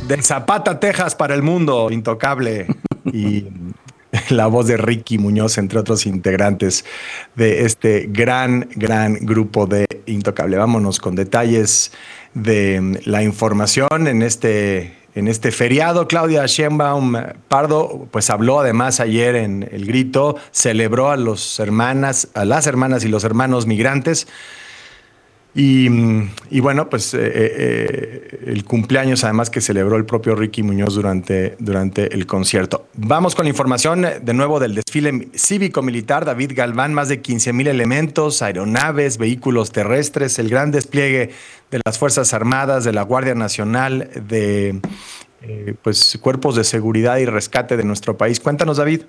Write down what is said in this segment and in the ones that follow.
De Zapata, Texas para el mundo, Intocable. Y la voz de Ricky Muñoz, entre otros integrantes de este gran grupo de Intocable. Vámonos con detalles de la información en este feriado. Claudia Sheinbaum Pardo, pues habló además ayer en El Grito, celebró a las hermanas y los hermanos migrantes. Y bueno, pues el cumpleaños además que celebró el propio Ricky Muñoz durante el concierto. Vamos con la información de nuevo del desfile cívico-militar. David Galván, más de 15,000 elementos, aeronaves, vehículos terrestres, el gran despliegue de las Fuerzas Armadas, de la Guardia Nacional, de pues cuerpos de seguridad y rescate de nuestro país. Cuéntanos, David.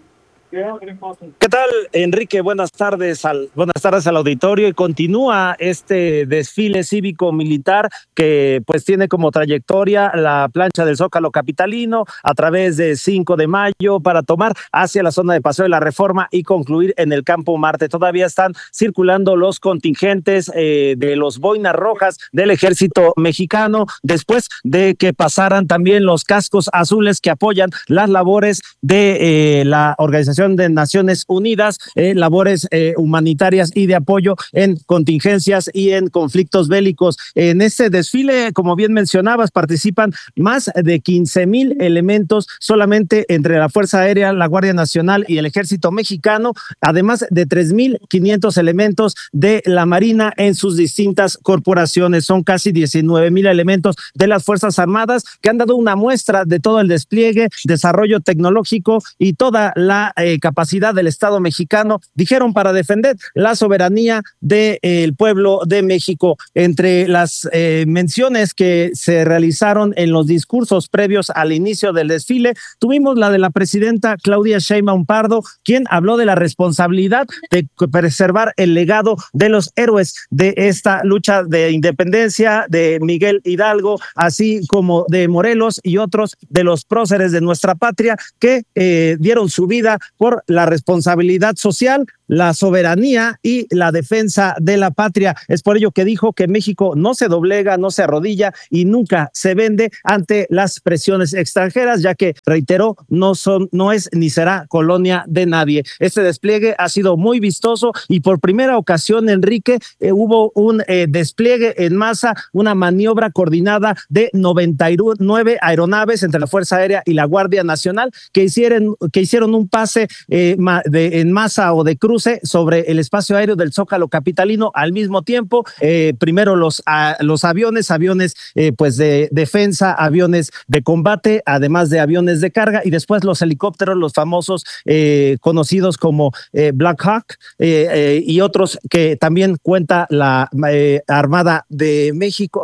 ¿Qué tal, Enrique? Buenas tardes al auditorio. Y continúa este desfile cívico-militar que pues tiene como trayectoria la plancha del Zócalo capitalino a través de 5 de mayo para tomar hacia la zona de Paseo de la Reforma y concluir en el Campo Marte. Todavía están circulando los contingentes de los boinas rojas del Ejército Mexicano después de que pasaran también los cascos azules que apoyan las labores de la Organización de Naciones Unidas, labores humanitarias y de apoyo en contingencias y en conflictos bélicos. En este desfile, como bien mencionabas, participan más de 15,000 elementos solamente entre la Fuerza Aérea, la Guardia Nacional y el Ejército Mexicano, además de 3,500 elementos de la Marina en sus distintas corporaciones. Son casi 19,000 elementos de las Fuerzas Armadas que han dado una muestra de todo el despliegue, desarrollo tecnológico y toda la capacidad del Estado mexicano, dijeron, para defender la soberanía del pueblo de México. Entre las menciones que se realizaron en los discursos previos al inicio del desfile, tuvimos la de la presidenta Claudia Sheinbaum Pardo, quien habló de la responsabilidad de preservar el legado de los héroes de esta lucha de independencia, de Miguel Hidalgo, así como de Morelos y otros de los próceres de nuestra patria que dieron su vida por la responsabilidad social, la soberanía y la defensa de la patria. Es por ello que dijo que México no se doblega, no se arrodilla y nunca se vende ante las presiones extranjeras, ya que, reiteró, no es ni será colonia de nadie. Este despliegue ha sido muy vistoso y por primera ocasión, Enrique, hubo un despliegue en masa, una maniobra coordinada de 99 aeronaves entre la Fuerza Aérea y la Guardia Nacional que hicieron un pase en masa o de cruce sobre el espacio aéreo del Zócalo capitalino al mismo tiempo. Primero los aviones pues de defensa, aviones de combate, además de aviones de carga, y después los helicópteros, los famosos conocidos como Black Hawk, y otros que también cuenta la Armada de México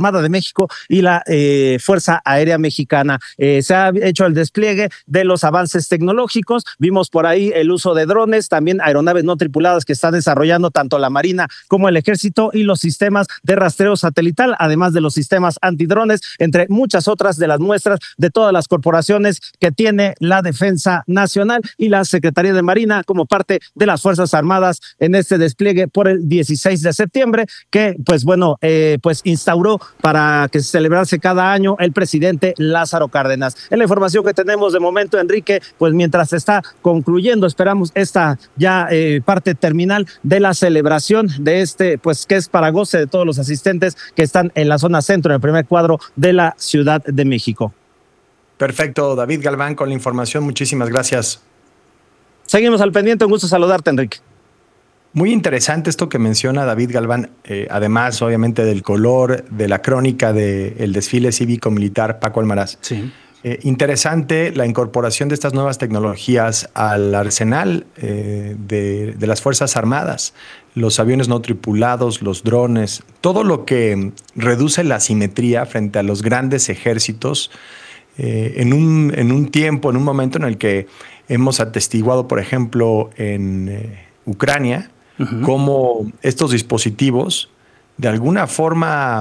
y la Fuerza Aérea Mexicana. Se ha hecho el despliegue de los avances tecnológicos. Vimos por ahí el uso de drones, también aeronaves no tripuladas que están desarrollando tanto la Marina como el Ejército, y los sistemas de rastreo satelital, además de los sistemas antidrones, entre muchas otras de las muestras de todas las corporaciones que tiene la Defensa Nacional y la Secretaría de Marina como parte de las Fuerzas Armadas en este despliegue por el 16 de septiembre que pues instauró para que se celebrase cada año el presidente Lázaro Cárdenas. Es la información que tenemos de momento, Enrique, pues mientras se está concluyendo, esperamos esta ya parte terminal de la celebración de este, pues que es para goce de todos los asistentes que están en la zona centro, en el primer cuadro de la Ciudad de México. Perfecto, David Galván con la información, muchísimas gracias. Seguimos al pendiente, un gusto saludarte, Enrique. Muy interesante esto que menciona David Galván, además obviamente del color, de la crónica del desfile cívico-militar Paco Almaraz. Sí. Interesante la incorporación de estas nuevas tecnologías al arsenal de las Fuerzas Armadas, los aviones no tripulados, los drones, todo lo que reduce la asimetría frente a los grandes ejércitos en un tiempo, en un momento en el que hemos atestiguado, por ejemplo, en Ucrania, cómo estos dispositivos de alguna forma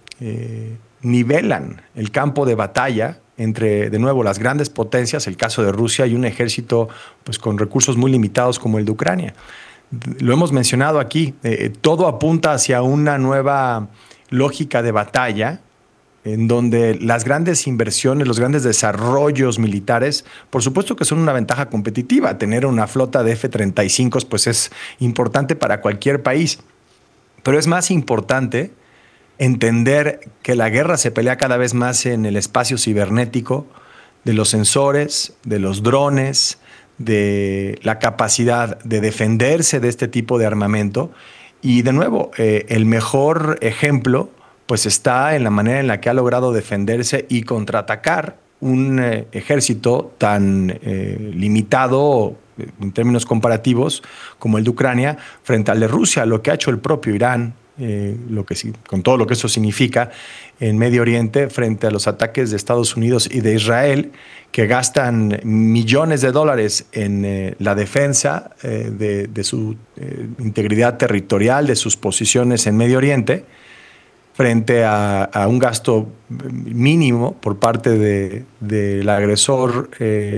nivelan el campo de batalla entre, de nuevo, las grandes potencias, el caso de Rusia, y un ejército pues, con recursos muy limitados como el de Ucrania. Lo hemos mencionado aquí, todo apunta hacia una nueva lógica de batalla en donde las grandes inversiones, los grandes desarrollos militares, por supuesto que son una ventaja competitiva. Tener una flota de F-35 pues es importante para cualquier país, pero es más importante entender que la guerra se pelea cada vez más en el espacio cibernético, de los sensores, de los drones, de la capacidad de defenderse de este tipo de armamento. Y de nuevo, el mejor ejemplo pues está en la manera en la que ha logrado defenderse y contraatacar un ejército tan limitado en términos comparativos como el de Ucrania frente al de Rusia, lo que ha hecho el propio Irán, con todo lo que eso significa en Medio Oriente frente a los ataques de Estados Unidos y de Israel, que gastan millones de dólares en la defensa de su integridad territorial, de sus posiciones en Medio Oriente, frente a un gasto mínimo por parte del agresor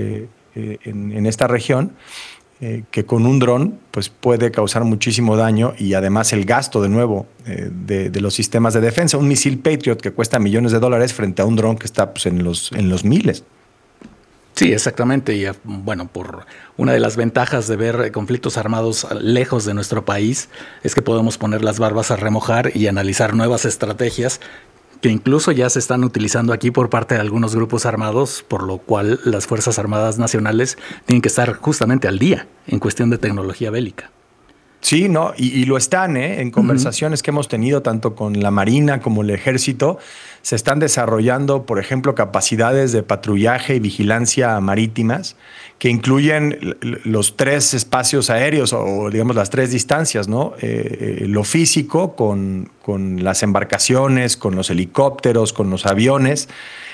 en esta región, que con un dron pues puede causar muchísimo daño, y además el gasto de nuevo de los sistemas de defensa. Un misil Patriot que cuesta millones de dólares frente a un dron que está pues, en los miles. Sí, exactamente. Y bueno, por una de las ventajas de ver conflictos armados lejos de nuestro país es que podemos poner las barbas a remojar y analizar nuevas estrategias que incluso ya se están utilizando aquí por parte de algunos grupos armados, por lo cual las Fuerzas Armadas Nacionales tienen que estar justamente al día en cuestión de tecnología bélica. Sí, no, y lo están, en conversaciones que hemos tenido tanto con la Marina como el Ejército, se están desarrollando, por ejemplo, capacidades de patrullaje y vigilancia marítimas que incluyen los 3 espacios aéreos o digamos las 3 distancias, ¿no? Lo físico con las embarcaciones, con los helicópteros, con los aviones,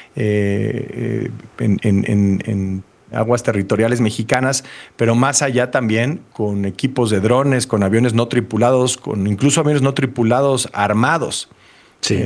en aguas territoriales mexicanas, pero más allá también con equipos de drones, con aviones no tripulados, con incluso aviones no tripulados armados. Sí.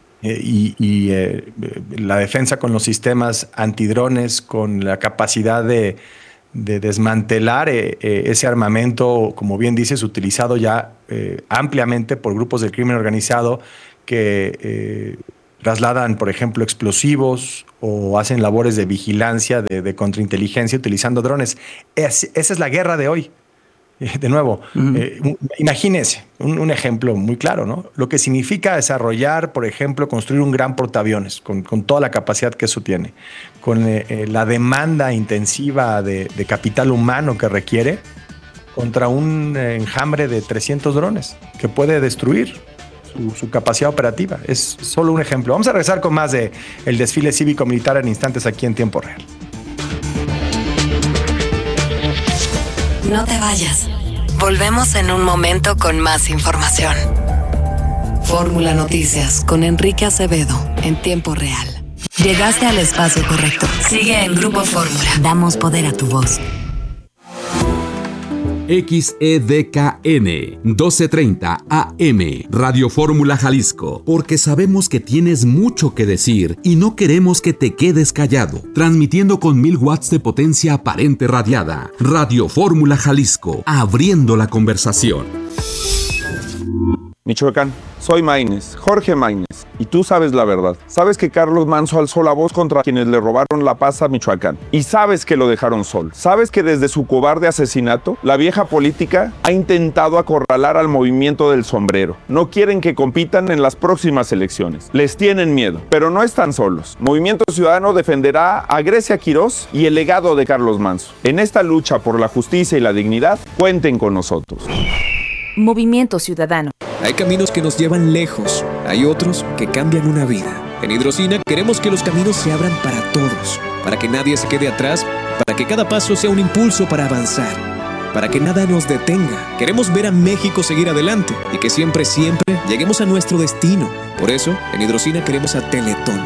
La defensa con los sistemas antidrones, con la capacidad de desmantelar ese armamento, como bien dices, utilizado ya ampliamente por grupos del crimen organizado que trasladan, por ejemplo, explosivos o hacen labores de vigilancia, de contrainteligencia utilizando drones. Esa es la guerra de hoy. De nuevo, imagínense un ejemplo muy claro, ¿no? Lo que significa desarrollar, por ejemplo, construir un gran portaaviones con toda la capacidad que eso tiene, con la demanda intensiva de capital humano que requiere, contra un enjambre de 300 drones que puede destruir su capacidad operativa. Es solo un ejemplo. Vamos a regresar con más de el desfile cívico-militar en instantes aquí en Tiempo Real. No te vayas. Volvemos en un momento con más información. Fórmula Noticias con Enrique Acevedo en Tiempo Real. Llegaste al espacio correcto. Sigue en Grupo Fórmula. Damos poder a tu voz. XEDKN 1230 AM Radio Fórmula Jalisco, porque sabemos que tienes mucho que decir y no queremos que te quedes callado. Transmitiendo con 1000 watts de potencia aparente radiada. Radio Fórmula Jalisco, abriendo la conversación. Michoacán, soy Maínez, Jorge Maínez, y tú sabes la verdad. Sabes que Carlos Manzo alzó la voz contra quienes le robaron la paz a Michoacán. Y sabes que lo dejaron solo. Sabes que desde su cobarde asesinato, la vieja política ha intentado acorralar al movimiento del sombrero. No quieren que compitan en las próximas elecciones. Les tienen miedo, pero no están solos. Movimiento Ciudadano defenderá a Grecia Quirós y el legado de Carlos Manzo. En esta lucha por la justicia y la dignidad, cuenten con nosotros. Movimiento Ciudadano. Hay caminos que nos llevan lejos, hay otros que cambian una vida. En Hidrocina queremos que los caminos se abran para todos, para que nadie se quede atrás, para que cada paso sea un impulso para avanzar, para que nada nos detenga. Queremos ver a México seguir adelante y que siempre lleguemos a nuestro destino. Por eso, en Hidrocina queremos a Teletón.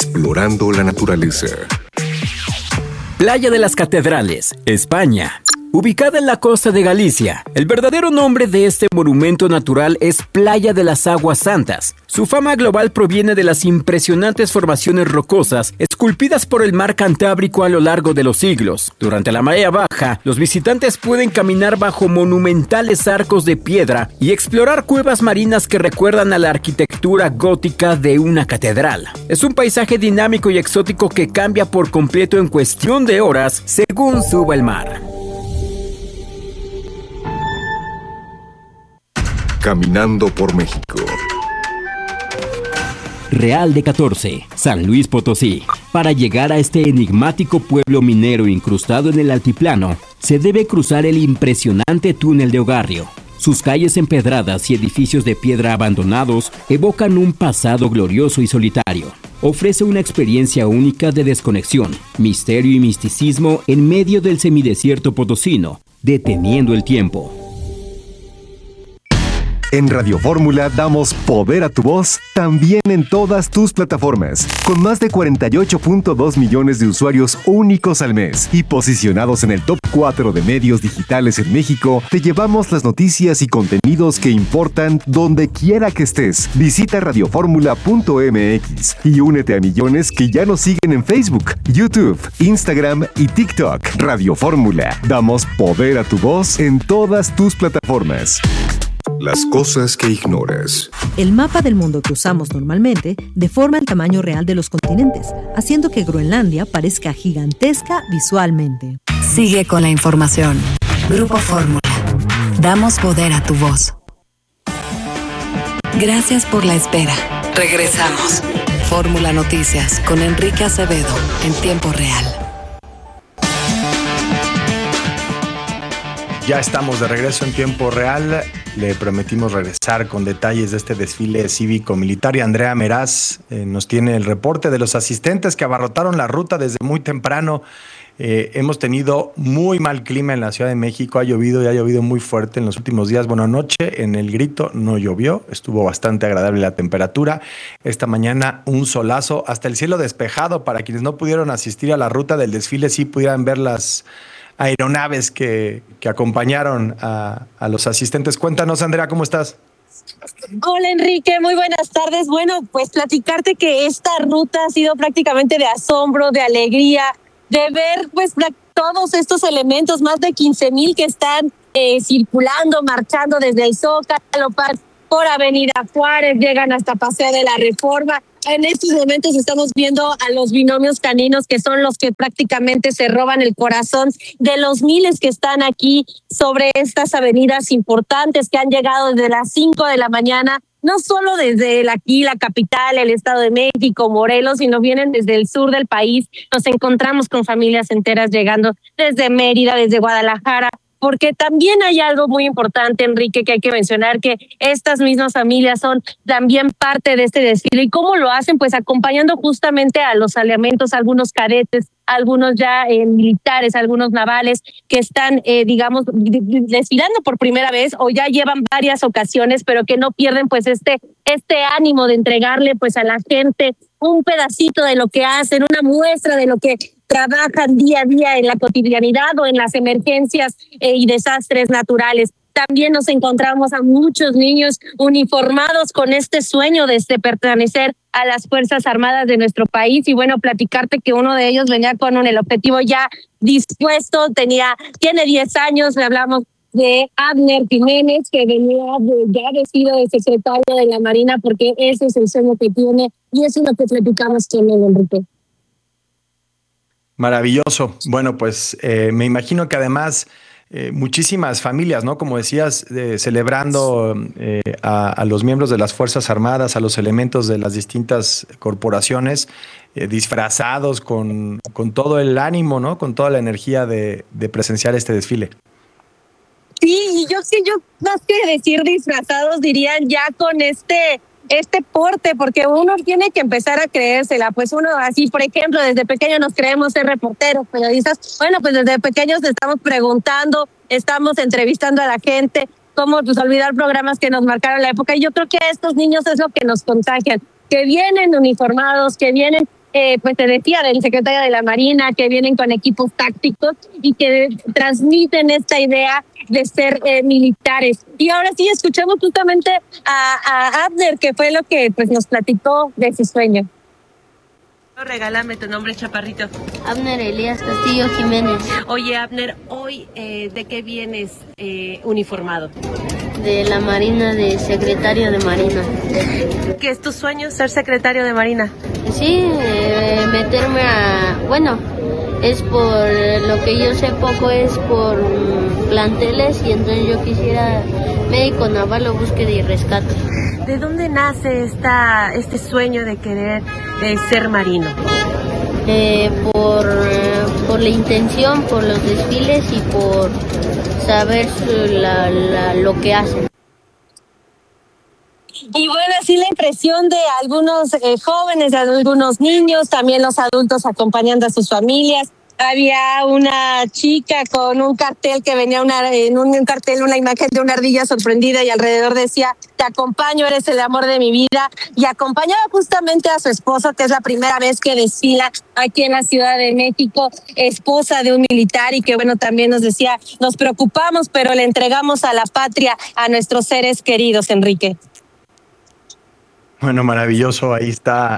Explorando la naturaleza. Playa de las Catedrales, España. ubicada en la costa de Galicia. El verdadero nombre de este monumento natural es Playa de las Aguas Santas. Su fama global proviene de las impresionantes formaciones rocosas esculpidas por el mar Cantábrico a lo largo de los siglos. Durante la marea baja, los visitantes pueden caminar bajo monumentales arcos de piedra y explorar cuevas marinas que recuerdan a la arquitectura gótica de una catedral. Es un paisaje dinámico y exótico que cambia por completo en cuestión de horas según suba el mar. Caminando por México. Real de 14, San Luis Potosí. Para llegar a este enigmático pueblo minero incrustado en el altiplano, se debe cruzar el impresionante túnel de Ogarrio. Sus calles empedradas y edificios de piedra abandonados evocan un pasado glorioso y solitario. Ofrece una experiencia única de desconexión, misterio y misticismo en medio del semidesierto potosino, deteniendo el tiempo. En Radio Fórmula damos poder a tu voz también en todas tus plataformas, con más de 48.2 millones de usuarios únicos al mes y posicionados en el top 4 de medios digitales en México. Te llevamos las noticias y contenidos que importan donde quiera que estés. Visita radioformula.mx y únete a millones que ya nos siguen en Facebook, YouTube, Instagram y TikTok. Radio Fórmula, damos poder a tu voz en todas tus plataformas. Las cosas que ignoras. El mapa del mundo que usamos normalmente deforma el tamaño real de los continentes, haciendo que Groenlandia parezca gigantesca visualmente. Sigue con la información. Grupo Fórmula. Damos poder a tu voz. Gracias por la espera. Regresamos. Fórmula Noticias con Enrique Acevedo en tiempo real. Ya estamos de regreso en tiempo real. Le prometimos regresar con detalles de este desfile cívico-militar y Andrea Meraz nos tiene el reporte de los asistentes que abarrotaron la ruta desde muy temprano. Hemos tenido muy mal clima en la Ciudad de México, ha llovido y ha llovido muy fuerte en los últimos días. Bueno, anoche en El Grito no llovió, estuvo bastante agradable la temperatura. Esta mañana un solazo, hasta el cielo despejado para quienes no pudieron asistir a la ruta del desfile, sí pudieran ver las aeronaves que acompañaron a los asistentes. Cuéntanos, Andrea, ¿cómo estás? Hola, Enrique, muy buenas tardes. Bueno, pues platicarte que esta ruta ha sido prácticamente de asombro, de alegría, de ver pues todos estos elementos, más de 15,000 que están circulando, marchando desde el Zócalo, por Avenida Juárez, llegan hasta Paseo de la Reforma. En estos momentos estamos viendo a los binomios caninos, que son los que prácticamente se roban el corazón de los miles que están aquí sobre estas avenidas importantes que han llegado desde las 5 de la mañana, no solo desde aquí, la capital, el Estado de México, Morelos, sino vienen desde el sur del país. Nos encontramos con familias enteras llegando desde Mérida, desde Guadalajara, porque también hay algo muy importante, Enrique, que hay que mencionar, que estas mismas familias son también parte de este desfile. ¿Y cómo lo hacen? Pues acompañando justamente a los elementos, algunos cadetes, algunos ya militares, algunos navales, que están, digamos, desfilando por primera vez o ya llevan varias ocasiones, pero que no pierden pues este ánimo de entregarle pues a la gente un pedacito de lo que hacen, una muestra de lo que trabajan día a día en la cotidianidad o en las emergencias y desastres naturales. También nos encontramos a muchos niños uniformados con este sueño de pertenecer a las Fuerzas Armadas de nuestro país. Y bueno, platicarte que uno de ellos venía con el objetivo ya dispuesto, tiene 10 años, le hablamos de Abner Jiménez, que venía ya vestido de secretario de la Marina, porque ese es el sueño que tiene, y eso es lo que platicamos con él, Enrique. Maravilloso. Bueno, pues me imagino que además muchísimas familias, ¿no? Como decías, celebrando a los miembros de las Fuerzas Armadas, a los elementos de las distintas corporaciones, disfrazados con todo el ánimo, ¿no? Con toda la energía de presenciar este desfile. Sí, y yo más que decir disfrazados, dirían ya con este porte, porque uno tiene que empezar a creérsela. Pues uno así, por ejemplo, desde pequeño nos creemos ser reporteros, periodistas. Bueno, pues desde pequeños te estamos preguntando, estamos entrevistando a la gente, cómo pues olvidar programas que nos marcaron la época. Y yo creo que a estos niños es lo que nos contagian, que vienen uniformados, que vienen pues te decía, del secretario de la Marina, que vienen con equipos tácticos y que transmiten esta idea de ser militares. Y ahora sí, escuchamos justamente a Abner, que fue lo que pues nos platicó de su sueño. Regálame tu nombre, chaparrito. Abner Elías Castillo Jiménez. Oye, Abner, hoy ¿de qué vienes uniformado? De la Marina, de secretario de Marina. ¿Qué es tu sueño, ser secretario de Marina? Sí, meterme a... Bueno, es por lo que yo sé poco, es por planteles, y entonces yo quisiera médico naval o búsqueda y rescate. ¿De dónde nace este sueño de querer ser marino? Por la intención, por los desfiles y por saber lo que hacen. Y bueno, así la impresión de algunos jóvenes, de algunos niños, también los adultos acompañando a sus familias. Había una chica con un cartel que venía en un cartel una imagen de una ardilla sorprendida y alrededor decía: te acompaño, eres el amor de mi vida, y acompañaba justamente a su esposo, que es la primera vez que desfila aquí en la Ciudad de México, esposa de un militar, y que bueno, también nos decía: nos preocupamos, pero le entregamos a la patria, a nuestros seres queridos, Enrique. Bueno, maravilloso. Ahí está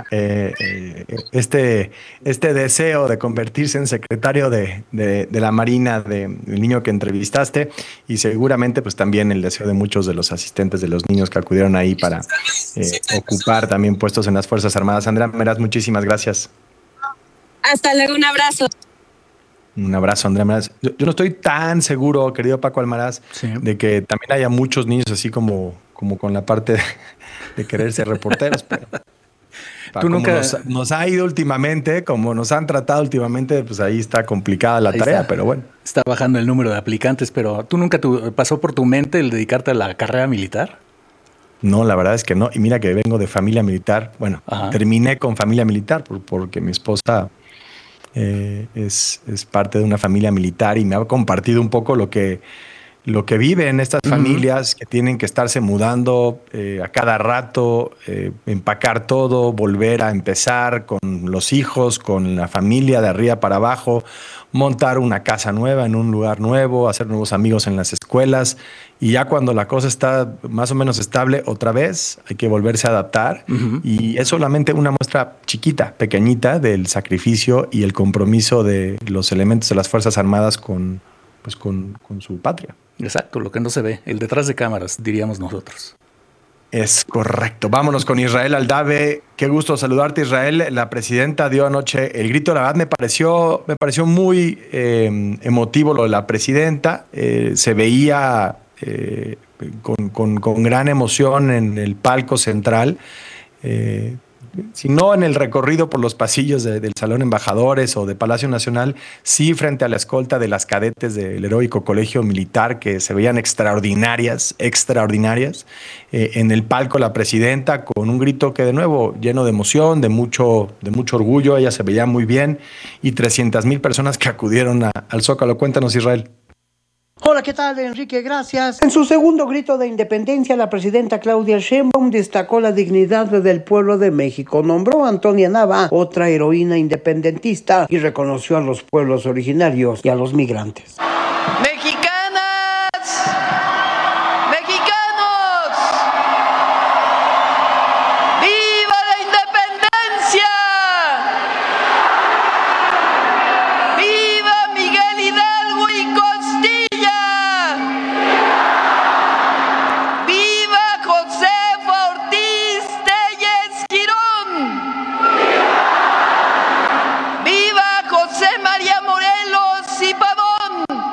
este deseo de convertirse en secretario de la Marina del niño que entrevistaste, y seguramente pues también el deseo de muchos de los asistentes de los niños que acudieron ahí para ocupar también puestos en las Fuerzas Armadas. Andrea Meraz, muchísimas gracias. Hasta luego, un abrazo. Un abrazo, Andrea Meraz. Yo no estoy tan seguro, querido Paco Almaraz, sí, de que también haya muchos niños así como con la parte de querer ser reporteros, pero ¿Tú nunca... nos ha ido últimamente, como nos han tratado últimamente, pues ahí está complicada la tarea, pero bueno. Está bajando el número de aplicantes, pero ¿tú nunca pasó por tu mente el dedicarte a la carrera militar? No, la verdad es que no. Y mira que vengo de familia militar. Bueno, terminé con familia militar porque mi esposa es parte de una familia militar y me ha compartido un poco lo que viven estas familias que tienen que estarse mudando a cada rato, empacar todo, volver a empezar con los hijos, con la familia de arriba para abajo, montar una casa nueva en un lugar nuevo, hacer nuevos amigos en las escuelas, y ya cuando la cosa está más o menos estable otra vez hay que volverse a adaptar, y es solamente una muestra chiquita, pequeñita del sacrificio y el compromiso de los elementos de las Fuerzas Armadas con su patria. Exacto, lo que no se ve, el detrás de cámaras, diríamos nosotros. Es correcto. Vámonos con Israel Aldave. Qué gusto saludarte, Israel. La presidenta dio anoche el grito. La verdad me pareció muy emotivo lo de la presidenta. Se veía con gran emoción en el palco central. Si no en el recorrido por los pasillos del Salón Embajadores o de Palacio Nacional, sí frente a la escolta de las cadetes del heroico Colegio Militar, que se veían extraordinarias. En el palco la presidenta con un grito que de nuevo lleno de emoción, de mucho orgullo. Ella se veía muy bien, y 300,000 personas que acudieron al Zócalo. Cuéntanos, Israel. Hola, ¿qué tal, Enrique? Gracias. En su segundo grito de independencia, la presidenta Claudia Sheinbaum destacó la dignidad del pueblo de México. Nombró a Antonia Nava, otra heroína independentista, y reconoció a los pueblos originarios y a los migrantes. Mexicanas, mexicanos, ¡viva la independencia! ¡Viva Miguel Hidalgo y Costilla! ¡Viva Josefa Ortiz Telles Girón! ¡Viva José María Morelos y Pavón!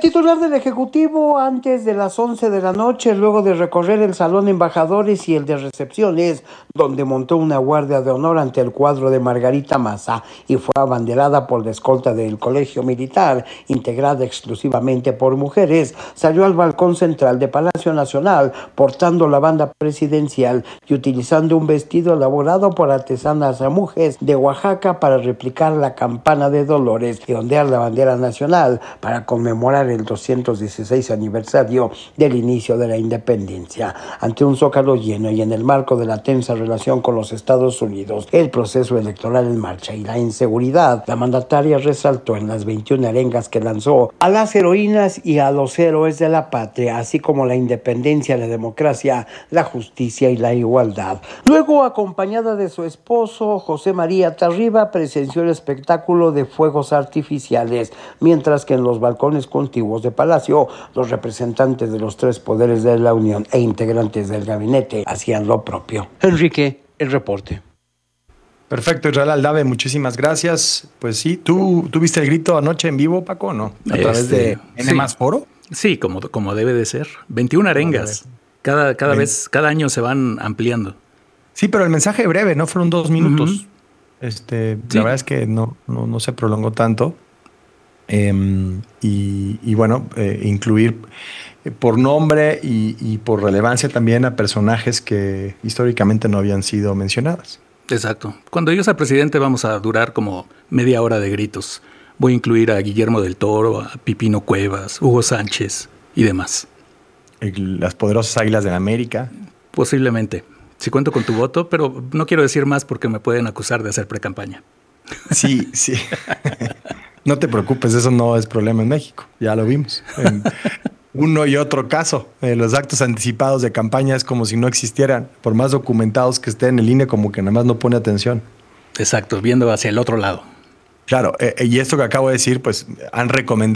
titular del Ejecutivo, antes de las 11 de la noche, luego de recorrer el Salón de Embajadores y el de Recepciones, donde montó una guardia de honor ante el cuadro de Margarita Maza y fue abanderada por la escolta del Colegio Militar, integrada exclusivamente por mujeres, salió al balcón central de Palacio Nacional portando la banda presidencial y utilizando un vestido elaborado por artesanas mujeres de Oaxaca para replicar la campana de Dolores y ondear la bandera nacional para conmemorar el 216 aniversario del inicio de la independencia. Ante un zócalo lleno y en el marco de la tensa relación con los Estados Unidos, el proceso electoral en marcha y la inseguridad, la mandataria resaltó en las 21 arengas que lanzó a las heroínas y a los héroes de la patria, así como la independencia, la democracia, la justicia y la igualdad. Luego, acompañada de su esposo, José María Tarriba, presenció el espectáculo de fuegos artificiales, mientras que en los balcones contiguos de Palacio, los representantes de los tres poderes de la Unión e integrantes del gabinete hacían lo propio. Enrique, el reporte. Perfecto, Israel Aldave, muchísimas gracias. Pues sí, ¿tú viste el grito anoche en vivo, Paco, o no? ¿A través de N+ Foro? Sí, como debe de ser. 21 arengas. Cada año se van ampliando. Sí, pero el mensaje breve, ¿no? Fueron 2 minutos. Sí. La verdad es que no se prolongó tanto. Y bueno, incluir por nombre y por relevancia también a personajes que históricamente no habían sido mencionadas. Exacto. Cuando yo sea presidente vamos a durar como media hora de gritos. Voy a incluir a Guillermo del Toro, a Pipino Cuevas, Hugo Sánchez y demás. Las poderosas Águilas de la América. Posiblemente. Si cuento con tu voto, pero no quiero decir más porque me pueden acusar de hacer precampaña. Sí. No te preocupes, eso no es problema en México. Ya lo vimos. En uno y otro caso, los actos anticipados de campaña es como si no existieran. Por más documentados que estén, el INE como que nada más no pone atención. Exacto, viendo hacia el otro lado. Claro, y esto que acabo de decir, pues han recomendado